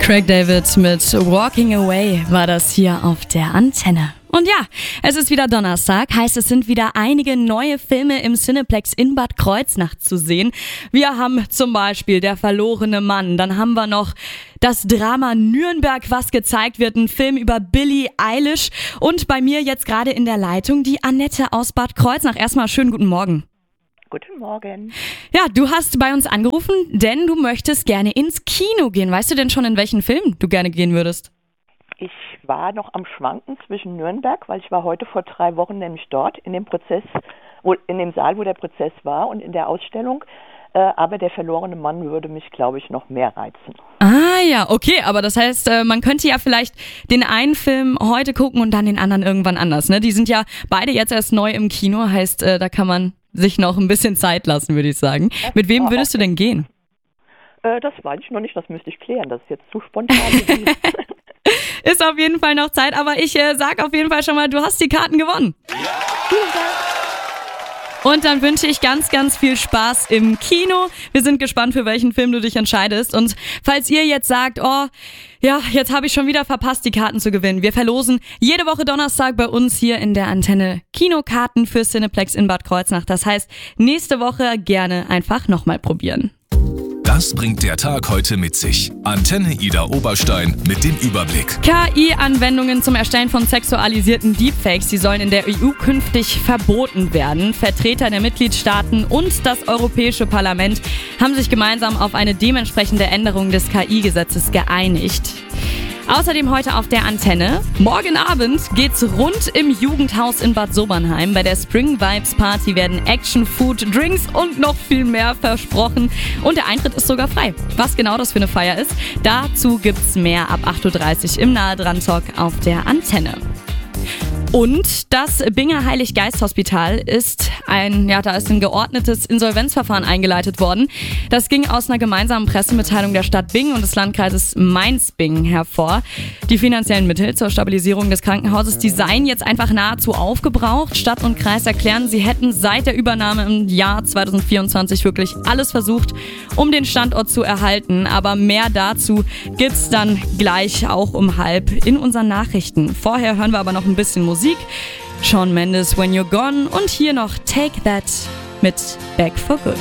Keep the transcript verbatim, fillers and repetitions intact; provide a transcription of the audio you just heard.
Craig David mit Walking Away war das hier auf der Antenne. Und ja, es ist wieder Donnerstag, heißt es sind wieder einige neue Filme im Cineplex in Bad Kreuznach zu sehen. Wir haben zum Beispiel Der verlorene Mann, dann haben wir noch das Drama Nürnberg, was gezeigt wird, ein Film über Billie Eilish und bei mir jetzt gerade in der Leitung die Annette aus Bad Kreuznach. Erstmal schönen guten Morgen. Guten Morgen. Ja, du hast bei uns angerufen, denn du möchtest gerne ins Kino gehen. Weißt du denn schon, in welchen Film du gerne gehen würdest? Ich war noch am Schwanken zwischen Nürnberg, weil ich war heute vor drei Wochen nämlich dort in dem Prozess, wo, in dem Saal, wo der Prozess war und in der Ausstellung. Äh, aber Der verlorene Mann würde mich, glaube ich, noch mehr reizen. Ah ja, okay, aber das heißt, äh, man könnte ja vielleicht den einen Film heute gucken und dann den anderen irgendwann anders, ne? Die sind ja beide jetzt erst neu im Kino, heißt, äh, da kann man sich noch ein bisschen Zeit lassen, würde ich sagen. Das Mit wem würdest du denn gehen? Äh, das weiß ich noch nicht, das müsste ich klären, das ist jetzt zu spontan. Ist auf jeden Fall noch Zeit, aber ich äh, sag auf jeden Fall schon mal, du hast die Karten gewonnen. Ja. Vielen Dank. Und dann wünsche ich ganz, ganz viel Spaß im Kino. Wir sind gespannt, für welchen Film du dich entscheidest. Und falls ihr jetzt sagt, oh, ja, jetzt habe ich schon wieder verpasst, die Karten zu gewinnen. Wir verlosen jede Woche Donnerstag bei uns hier in der Antenne Kinokarten für Cineplex in Bad Kreuznach. Das heißt, nächste Woche gerne einfach nochmal probieren. Das bringt der Tag heute mit sich. Antenne Ida Oberstein mit dem Überblick. K I-Anwendungen zum Erstellen von sexualisierten Deepfakes, die sollen in der E U künftig verboten werden. Vertreter der Mitgliedstaaten und das Europäische Parlament haben sich gemeinsam auf eine dementsprechende Änderung des K I-Gesetzes geeinigt. Außerdem heute auf der Antenne. Morgen Abend geht's rund im Jugendhaus in Bad Sobernheim. Bei der Spring Vibes Party werden Action, Food, Drinks und noch viel mehr versprochen. Und der Eintritt ist sogar frei. Was genau das für eine Feier ist, dazu gibt's mehr ab acht Uhr dreißig im Nahe dran Talk auf der Antenne. Und das Binger Heilig-Geist-Hospital ist ein, ja, da ist ein geordnetes Insolvenzverfahren eingeleitet worden. Das ging aus einer gemeinsamen Pressemitteilung der Stadt Bingen und des Landkreises Mainz-Bingen hervor. Die finanziellen Mittel zur Stabilisierung des Krankenhauses, die seien jetzt einfach nahezu aufgebraucht. Stadt und Kreis erklären, sie hätten seit der Übernahme im Jahr zwanzig vierundzwanzig wirklich alles versucht, um den Standort zu erhalten. Aber mehr dazu gibt's dann gleich auch um halb in unseren Nachrichten. Vorher hören wir aber noch ein bisschen Musik. Shawn Mendes, When You're Gone und hier noch Take That mit Back for Good.